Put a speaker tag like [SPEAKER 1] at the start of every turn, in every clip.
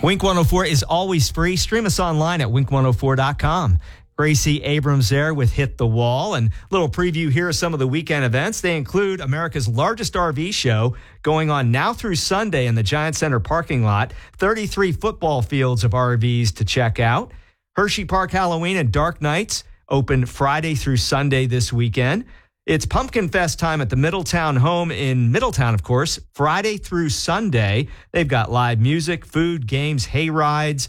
[SPEAKER 1] Wink 104 is always free. Stream us online at wink104.com. Gracie Abrams there with Hit the Wall. And a little preview here of some of the weekend events. They include America's largest RV show going on now through Sunday in the Giant Center parking lot. 33 football fields of RVs to check out. Hershey Park Halloween and Dark Nights open Friday through Sunday this weekend. It's Pumpkin Fest time at the Middletown home in Middletown, of course, Friday through Sunday. They've got live music, food, games, hay rides,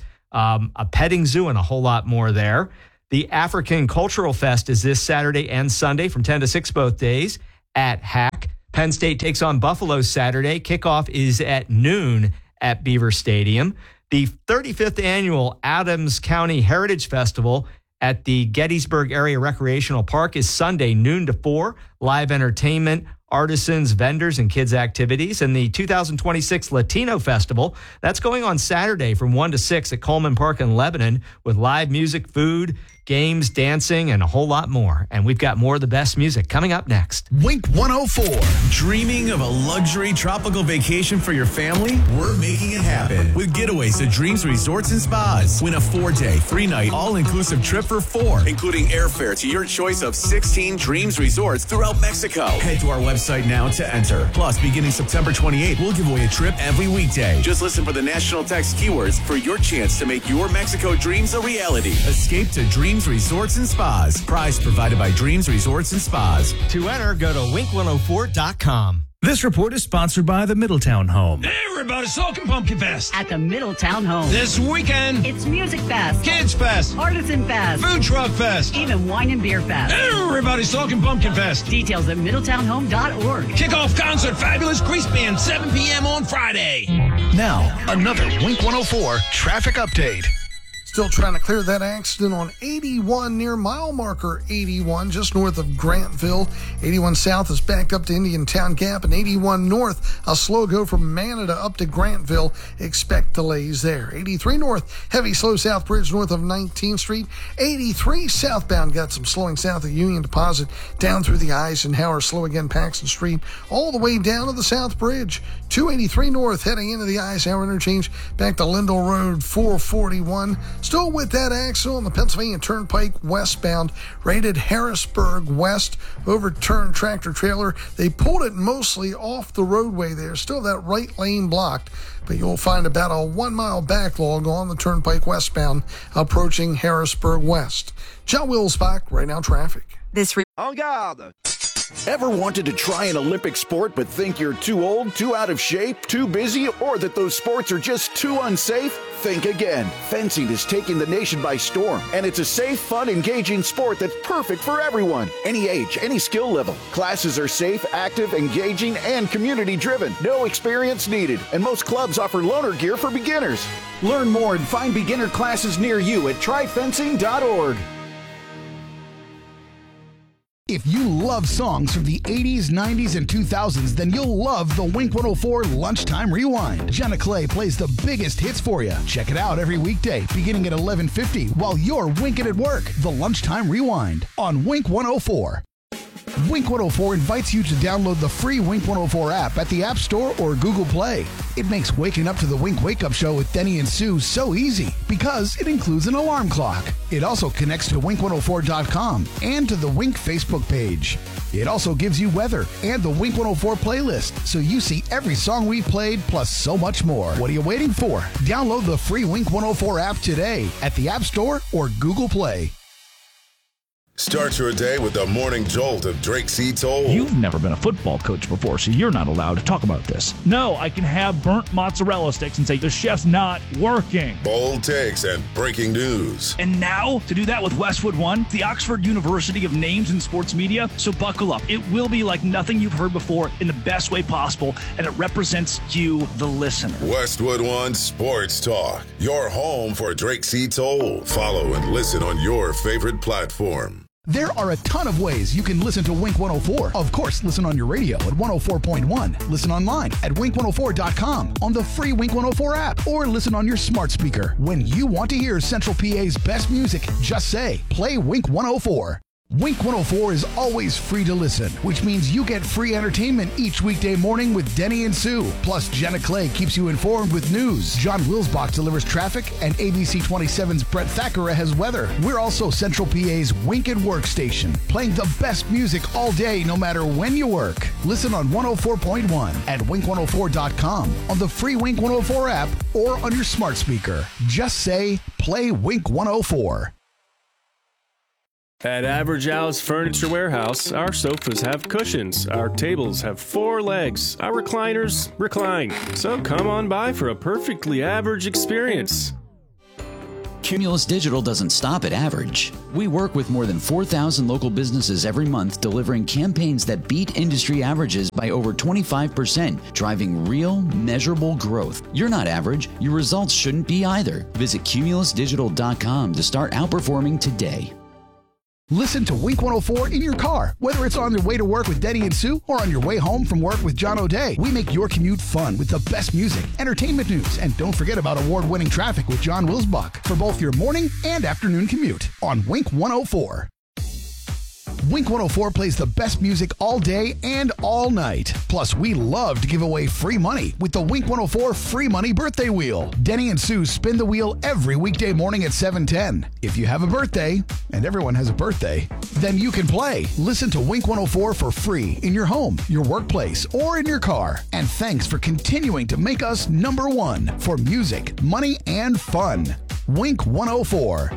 [SPEAKER 1] a petting zoo, and a whole lot more there. The African Cultural Fest is this Saturday and Sunday from 10 to 6 both days at Hack. Penn State takes on Buffalo Saturday. Kickoff is at noon at Beaver Stadium. The 35th annual Adams County Heritage Festival at the Gettysburg Area Recreational Park is Sunday, noon to 4. Live entertainment, artisans, vendors, and kids' activities. And the 2026 Latino Festival, that's going on Saturday from 1 to 6 at Coleman Park in Lebanon with live music, food, games, dancing, and a whole lot more. And we've got more of the best music coming up next.
[SPEAKER 2] Wink 104. Dreaming of a luxury tropical vacation for your family? We're making it happen with Getaways to Dreams Resorts and Spas. Win a 4-day, 3-night, all-inclusive trip for 4, including airfare to your choice of 16 Dreams Resorts throughout Mexico. Head to our website now to enter. Plus, beginning September 28th, we'll give away a trip every weekday. Just listen for the national text keywords for your chance to make your Mexico dreams a reality. Escape to Dreams Resorts and Spas. Prize provided by Dreams Resorts and Spas.
[SPEAKER 1] To enter, go to wink104.com.
[SPEAKER 3] This report is sponsored by the Middletown Home.
[SPEAKER 4] Everybody, Soaking Pumpkin Fest.
[SPEAKER 5] At the Middletown Home.
[SPEAKER 4] This weekend.
[SPEAKER 5] It's Music Fest.
[SPEAKER 4] Kids Fest.
[SPEAKER 5] Artisan Fest.
[SPEAKER 4] Food Truck Fest.
[SPEAKER 5] Even Wine and Beer Fest.
[SPEAKER 4] Everybody, Soaking Pumpkin Fest.
[SPEAKER 5] Details at middletownhome.org.
[SPEAKER 4] Kickoff concert, Fabulous Grease Band, 7 p.m. on Friday.
[SPEAKER 2] Now, another Wink 104 traffic update.
[SPEAKER 6] Still trying to clear that accident on 81 near mile marker 81, just north of Grantville. 81 south is backed up to Indiantown Gap, and 81 north, a slow go from Manada up to Grantville. Expect delays there. 83 north, heavy slow south bridge north of 19th Street. 83 southbound, got some slowing south of Union Deposit, down through the Eisenhower, slow again Paxton Street, all the way down to the South Bridge. 283 north, heading into the Eisenhower interchange, back to Lindell Road, 441. Still with that accident on the Pennsylvania Turnpike westbound, rated Harrisburg West, overturned tractor trailer. They pulled it mostly off the roadway there. Still that right lane blocked, but you'll find about a 1 mile backlog on the Turnpike westbound approaching Harrisburg West. John Wilsbach, Right Now Traffic.
[SPEAKER 7] En garde! Ever wanted to try an Olympic sport but think you're too old, too out of shape, too busy, or that those sports are just too unsafe? Think again. Fencing is taking the nation by storm, and it's a safe, fun, engaging sport that's perfect for everyone. Any age, any skill level. Classes are safe, active, engaging, and community-driven. No experience needed, and most clubs offer loaner gear for beginners. Learn more and find beginner classes near you at tryfencing.org.
[SPEAKER 2] If you love songs from the 80s, 90s, and 2000s, then you'll love the Wink 104 Lunchtime Rewind. Jenna Clay plays the biggest hits for you. Check it out every weekday, beginning at 11:50, while you're winking at work. The Lunchtime Rewind on Wink 104. Wink 104 invites you to download the free Wink 104 app at the App Store or Google Play. It makes waking up to the Wink Wake Up Show with Denny and Sue so easy because it includes an alarm clock. It also connects to wink104.com and to the Wink Facebook page. It also gives you weather and the Wink 104 playlist, so you see every song we've played plus so much more. What are you waiting for? Download the free Wink 104 app today at the App Store or Google Play.
[SPEAKER 8] Start your day with the morning jolt of Drake C. Toll.
[SPEAKER 3] You've never been a football coach before, so you're not allowed to talk about this. No, I can have burnt mozzarella sticks and say the chef's not working.
[SPEAKER 8] Bold takes and breaking news.
[SPEAKER 3] And now, to do that with Westwood One, the Oxford University of Names in Sports Media. So buckle up. It will be like nothing you've heard before in the best way possible, and it represents you, the listener.
[SPEAKER 8] Westwood One Sports Talk, your home for Drake C. Toll. Follow and listen on your favorite platform.
[SPEAKER 2] There are a ton of ways you can listen to Wink 104. Of course, listen on your radio at 104.1. Listen online at wink104.com, on the free Wink 104 app, or listen on your smart speaker. When you want to hear Central PA's best music, just say, play Wink 104. Wink 104 is always free to listen, which means you get free entertainment each weekday morning with Denny and Sue. Plus, Jenna Clay keeps you informed with news. John Wilsbach delivers traffic, and ABC 27's Brett Thackeray has weather. We're also Central PA's Wink and Work station, playing the best music all day, no matter when you work. Listen on 104.1 at wink104.com, on the free Wink 104 app, or on your smart speaker. Just say, play Wink 104.
[SPEAKER 9] At Average Al's Furniture Warehouse, our sofas have cushions, our tables have 4 legs, our recliners recline. So come on by for a perfectly average experience.
[SPEAKER 10] Cumulus Digital doesn't stop at average. We work with more than 4,000 local businesses every month, delivering campaigns that beat industry averages by over 25%, driving real, measurable growth. You're not average. Your results shouldn't be either. Visit cumulusdigital.com to start outperforming today.
[SPEAKER 2] Listen to Wink 104 in your car, whether it's on your way to work with Denny and Sue or on your way home from work with John O'Day. We make your commute fun with the best music, entertainment news, and don't forget about award-winning traffic with John Wilsbach for both your morning and afternoon commute on Wink 104. Wink 104 plays the best music all day and all night. Plus, we love to give away free money with the Wink 104 Free Money Birthday Wheel. Denny and Sue spin the wheel every weekday morning at 7:10. If you have a birthday, and everyone has a birthday, then you can play. Listen to Wink 104 for free in your home, your workplace, or in your car. And thanks for continuing to make us number one for music, money, and fun. Wink 104.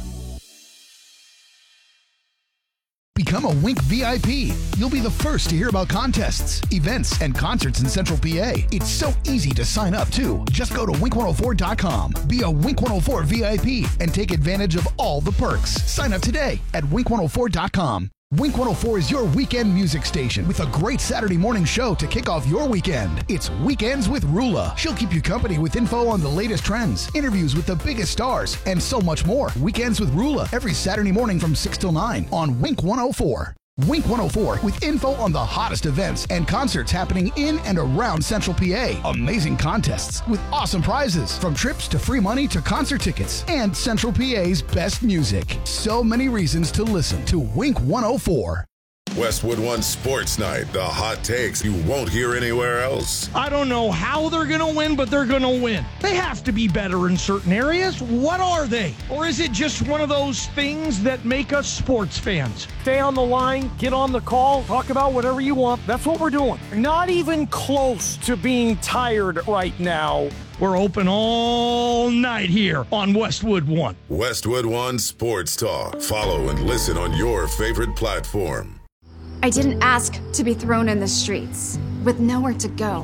[SPEAKER 2] Become a Wink VIP. You'll be the first to hear about contests, events, and concerts in Central PA. It's so easy to sign up, too. Just go to wink104.com. Be a Wink 104 VIP and take advantage of all the perks. Sign up today at wink104.com. Wink 104 is your weekend music station with a great Saturday morning show to kick off your weekend. It's Weekends with Rula. She'll keep you company with info on the latest trends, interviews with the biggest stars, and so much more. Weekends with Rula every Saturday morning from 6 till 9 on Wink 104. Wink 104 with info on the hottest events and concerts happening in and around Central PA. Amazing contests with awesome prizes, from trips to free money to concert tickets, and Central PA's best music. So many reasons to listen to Wink 104.
[SPEAKER 8] Westwood One Sports Night, the hot takes you won't hear anywhere else.
[SPEAKER 4] I don't know how they're going to win, but they're going to win. They have to be better in certain areas. What are they? Or is it just one of those things that make us sports fans? Stay on the line, get on the call, talk about whatever you want. That's what we're doing. Not even close to being tired right now. We're open all night here on Westwood One.
[SPEAKER 8] Westwood One Sports Talk. Follow and listen on your favorite platform.
[SPEAKER 11] I didn't ask to be thrown in the streets with nowhere to go.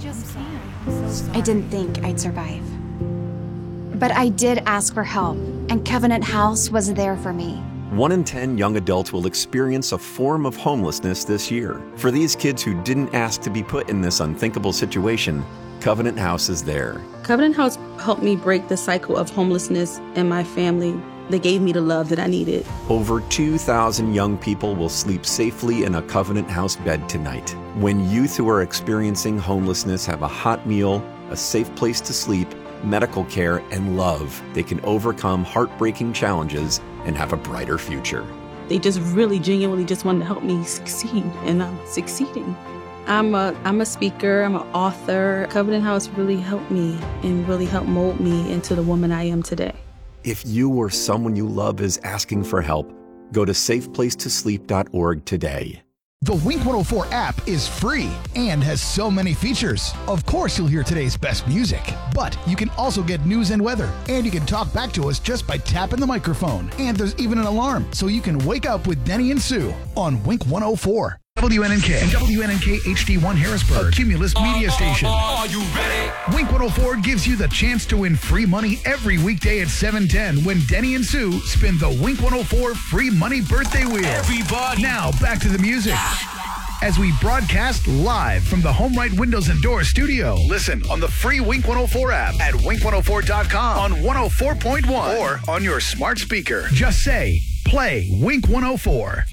[SPEAKER 11] I didn't think I'd survive. But I did ask for help, and Covenant House was there for me.
[SPEAKER 12] 1 in 10 young adults will experience a form of homelessness this year. For these kids who didn't ask to be put in this unthinkable situation, Covenant House is there.
[SPEAKER 13] Covenant House helped me break the cycle of homelessness in my family. They gave me the love that I needed.
[SPEAKER 12] Over 2,000 young people will sleep safely in a Covenant House bed tonight. When youth who are experiencing homelessness have a hot meal, a safe place to sleep, medical care, and love, they can overcome heartbreaking challenges and have a brighter future.
[SPEAKER 13] They just really genuinely just wanted to help me succeed, and I'm succeeding. I'm a speaker, I'm an author. Covenant House really helped me and really helped mold me into the woman I am today.
[SPEAKER 12] If you or someone you love is asking for help, go to safeplacetosleep.org today.
[SPEAKER 2] The Wink 104 app is free and has so many features. Of course, you'll hear today's best music, but you can also get news and weather, and you can talk back to us just by tapping the microphone. And there's even an alarm, so you can wake up with Denny and Sue on Wink 104. WNNK and WNNK HD1 Harrisburg, a Cumulus media station.
[SPEAKER 4] Are you ready?
[SPEAKER 2] Wink 104 gives you the chance to win free money every weekday at 7:10 when Denny and Sue spin the Wink 104 Free Money Birthday Wheel.
[SPEAKER 4] Everybody.
[SPEAKER 2] Now, back to the music. As we broadcast live from the Home Right Windows and Doors studio. Listen on the free Wink 104 app at wink104.com on 104.1 or on your smart speaker. Just say, play Wink 104.